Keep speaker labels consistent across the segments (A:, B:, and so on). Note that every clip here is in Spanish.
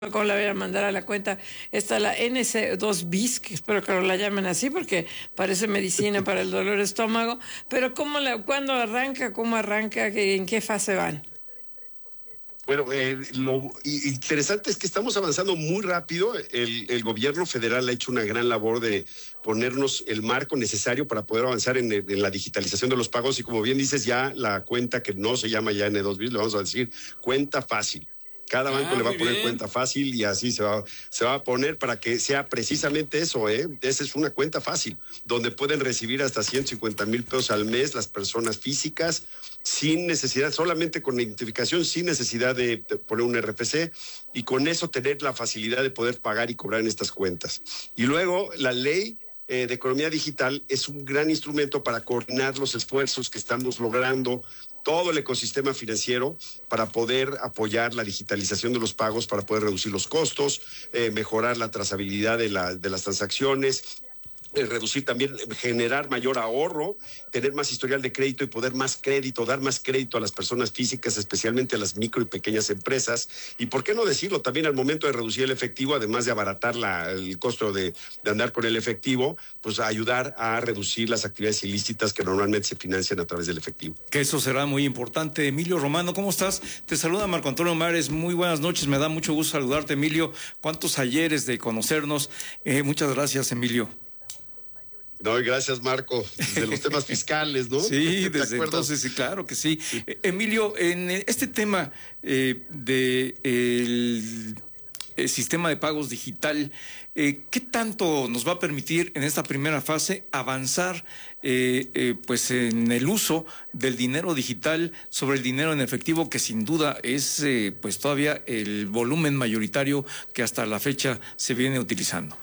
A: cómo la voy a mandar a la cuenta. Está la NC2 bis, que espero que no la llamen así porque parece medicina para el dolor de estómago. Pero ¿cuándo arranca? ¿Cómo arranca? ¿En qué fase van?
B: Bueno, lo interesante es que estamos avanzando muy rápido. El gobierno federal ha hecho una gran labor de ponernos el marco necesario para poder avanzar en la digitalización de los pagos. Y como bien dices, ya la cuenta que no se llama ya N2 bis, le vamos a decir cuenta fácil. Cada banco le va a poner cuenta fácil y así se va a poner para que sea precisamente eso, Esa es una cuenta fácil, donde pueden recibir hasta 150,000 pesos al mes las personas físicas, sin necesidad, solamente con identificación, sin necesidad de poner un RFC, y con eso tener la facilidad de poder pagar y cobrar en estas cuentas. Y luego la ley de economía digital es un gran instrumento para coordinar los esfuerzos que estamos logrando todo el ecosistema financiero para poder apoyar la digitalización de los pagos, para poder reducir los costos, mejorar la trazabilidad de las transacciones, reducir también, generar mayor ahorro, tener más historial de crédito y poder más crédito, dar más crédito a las personas físicas, especialmente a las micro y pequeñas empresas. Y por qué no decirlo, también al momento de reducir el efectivo, además de abaratar el costo de andar con el efectivo, pues ayudar a reducir las actividades ilícitas que normalmente se financian a través del efectivo.
C: Que eso será muy importante. Emilio Romano, ¿cómo estás? Te saluda Marco Antonio Mares, muy buenas noches, me da mucho gusto saludarte, Emilio. ¿Cuántos ayeres de conocernos? Muchas gracias, Emilio.
B: No, y gracias, Marco, desde los temas fiscales, ¿no?
C: Sí, desde entonces, sí, claro que sí. Emilio, en este tema del sistema de pagos digital, ¿qué tanto nos va a permitir en esta primera fase avanzar pues en el uso del dinero digital sobre el dinero en efectivo, que sin duda es pues todavía el volumen mayoritario que hasta la fecha se viene utilizando?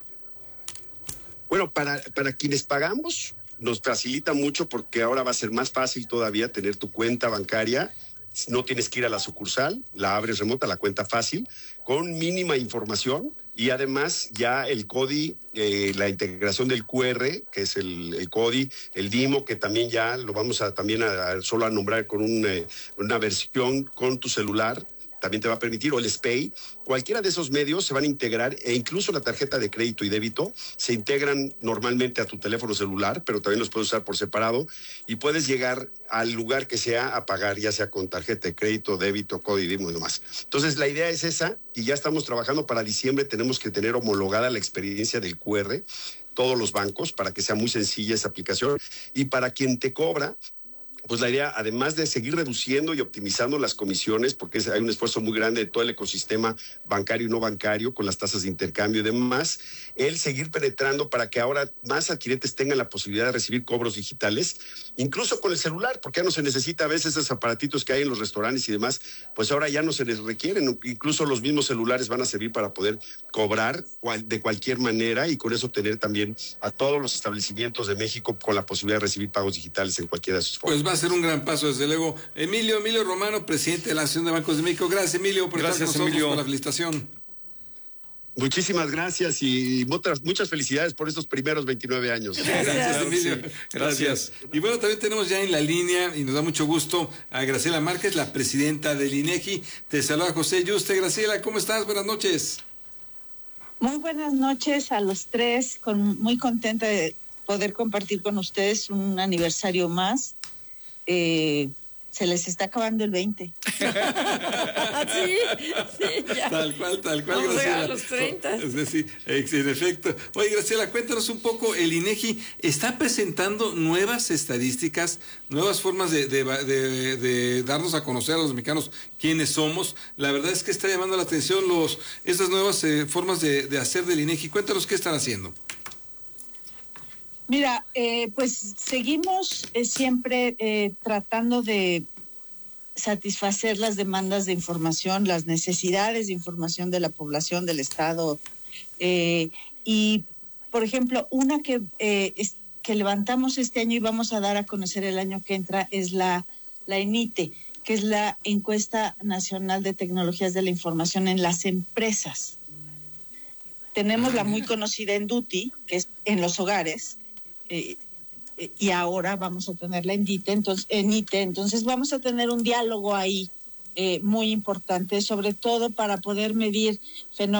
B: Bueno, para quienes pagamos nos facilita mucho porque ahora va a ser más fácil todavía tener tu cuenta bancaria. No tienes que ir a la sucursal, la abres remota, la cuenta fácil, con mínima información, y además ya el CODI, la integración del QR, que es el CODI, el DIMO, que también ya lo vamos a solo a nombrar con una versión con tu celular, también te va a permitir, o el SPAY, cualquiera de esos medios se van a integrar, e incluso la tarjeta de crédito y débito se integran normalmente a tu teléfono celular, pero también los puedes usar por separado, y puedes llegar al lugar que sea a pagar, ya sea con tarjeta de crédito, débito, CODI, DIMO y demás. Entonces la idea es esa, y ya estamos trabajando para diciembre. Tenemos que tener homologada la experiencia del QR, todos los bancos, para que sea muy sencilla esa aplicación, y para quien te cobra, pues la idea, además de seguir reduciendo y optimizando las comisiones, porque hay un esfuerzo muy grande de todo el ecosistema bancario y no bancario, con las tasas de intercambio y demás, el seguir penetrando para que ahora más adquirentes tengan la posibilidad de recibir cobros digitales, incluso con el celular, porque ya no se necesita a veces esos aparatitos que hay en los restaurantes y demás, pues ahora ya no se les requieren, incluso los mismos celulares van a servir para poder cobrar de cualquier manera, y con eso tener también a todos los establecimientos de México con la posibilidad de recibir pagos digitales en cualquiera de sus formas.
D: Pues va a ser un gran paso, desde luego. Emilio Romano, presidente de la Asociación de Bancos de México. Gracias, Emilio, por estar con nosotros, Emilio, por la felicitación.
B: Muchísimas gracias y muchas felicidades por estos primeros 29 años.
D: Gracias, Emilio.
C: Sí, gracias.
D: Y bueno, también tenemos ya en la línea, y nos da mucho gusto, a Graciela Márquez, la presidenta del INEGI. Te saluda José Yuste. Graciela, ¿cómo estás? Buenas noches.
E: Muy buenas noches a los tres, muy contenta de poder compartir con ustedes un aniversario más. Se les está acabando el 20.
A: Sí, ya.
D: Tal cual,
A: Vamos
D: Graciela.
A: a los 30.
D: Sí, en efecto. Oye, Graciela, cuéntanos un poco, el INEGI está presentando nuevas estadísticas, nuevas formas de darnos a conocer a los mexicanos quiénes somos. La verdad es que está llamando la atención estas nuevas formas de hacer del INEGI. Cuéntanos qué están haciendo.
E: Mira, pues seguimos siempre tratando de satisfacer las demandas de información, las necesidades de información de la población, del Estado. Y, por ejemplo, una que levantamos este año y vamos a dar a conocer el año que entra es la ENITE, que es la Encuesta Nacional de Tecnologías de la Información en las Empresas. Tenemos la muy conocida ENDUTI, que es en los hogares, y ahora vamos a tener la ENITE, entonces vamos a tener un diálogo ahí muy importante, sobre todo para poder medir fenómenos